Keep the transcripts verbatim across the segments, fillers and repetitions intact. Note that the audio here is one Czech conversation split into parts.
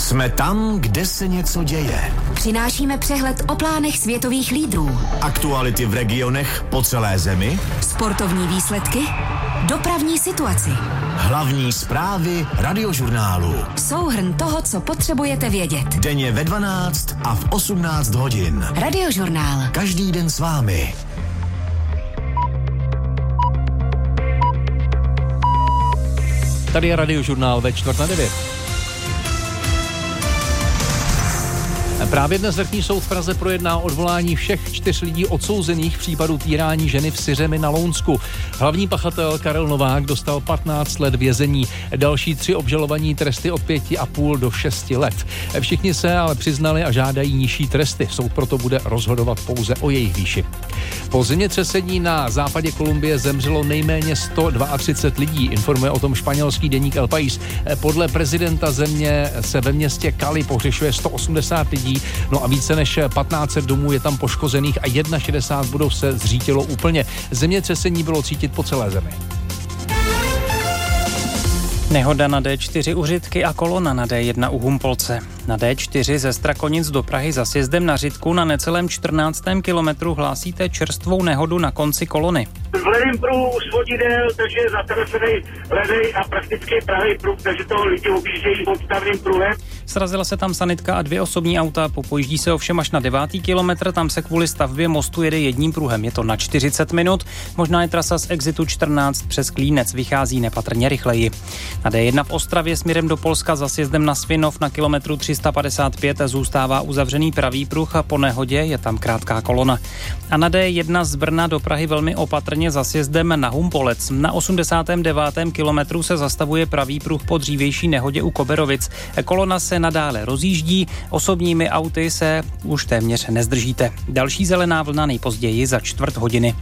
Jsme tam, kde se něco děje. Přinášíme přehled o plánech světových lídrů. Aktuality v regionech po celé zemi. Sportovní výsledky. Dopravní situaci. Hlavní zprávy Radiožurnálu. Souhrn toho, co potřebujete vědět. Denně ve dvanáct a v osmnáct hodin. Radiožurnál. Každý den s vámi. Tady je Radiožurnál ve čtvrt na devět. Právě dnes Vrchní soud v Praze projedná odvolání všech čtyř lidí odsouzených v případu týrání ženy v Syřemi na Lounsku. Hlavní pachatel Karel Novák dostal patnáct let vězení. Další tři obžalovaní tresty od pěti a půl do šesti let. Všichni se ale přiznali a žádají nižší tresty. Soud proto bude rozhodovat pouze o jejich výši. Po zemětřesení na západě Kolumbie zemřelo nejméně sto třicet dva lidí, informuje o tom španělský deník El País. Podle prezidenta země se ve městě Cali pohřešuje sto osmdesát lidí, no a více než patnáct set domů je tam poškozených a šedesát jedna budov se zřítilo úplně. Zemětřesení bylo cítit po celé zemi. Nehoda na D čtyři u Řitky a kolona na D jedna u Humpolce. Na D čtyři ze Strakonic do Prahy za sjezdem na Řitku na necelém čtrnáctém kilometru hlásíte čerstvou nehodu na konci kolony. V levém pruhu svodidel, takže je zatracený levej a prakticky pravý pruh, takže toho lidi objíždějí podstavným pruhem. Srazila se tam sanitka a dvě osobní auta, popojíždí se ovšem až na devátý kilometr, tam se kvůli stavbě mostu jede jedním pruhem. Je to na čtyřicet minut, možná je trasa z exitu čtrnáct přes Klínec, vychází nepatrně rychleji. Na D jedna v Ostravě směrem do Polska za sjezdem na Svinov na kilometru tři sta padesát pět zůstává uzavřený pravý pruh a po nehodě je tam krátká kolona. A na D jedna z Brna do Prahy velmi opatrně za sjezdem na Humpolec. Na osmdesátém devátém kilometru se zastavuje pravý pruh po dřívější nehodě u Koberovic. Kolona se nadále rozjíždí, osobními auty se už téměř nezdržíte. Další zelená vlna nejpozději za čtvrt hodiny.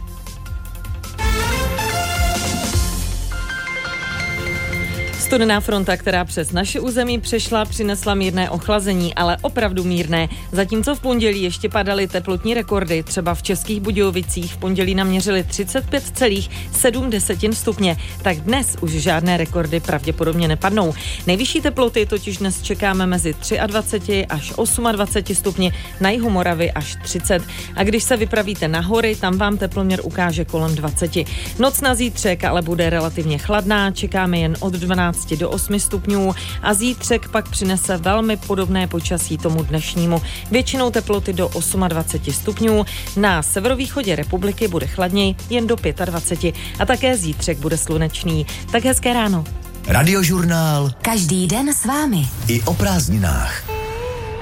Studená fronta, která přes naše území přešla, přinesla mírné ochlazení, ale opravdu mírné. Zatímco v pondělí ještě padaly teplotní rekordy, třeba v Českých Budějovicích v pondělí naměřili třicet pět celá sedm stupně, tak dnes už žádné rekordy pravděpodobně nepadnou. Nejvyšší teploty totiž dnes čekáme mezi dvacet tři až dvacet osm stupni, na jihu Moravy až třicet. A když se vypravíte na hory, tam vám teploměr ukáže kolem dvacet. Noc na zítřek ale bude relativně chladná, čekáme jen od dvanácti do osmi stupňů a zítřek pak přinese velmi podobné počasí tomu dnešnímu. Většinou teploty do dvacet osm stupňů, na severovýchodě republiky bude chladněji jen do dvacet pět a také zítřek bude slunečný. Tak hezké ráno. Radiožurnál. Každý den s vámi. I o prázdninách.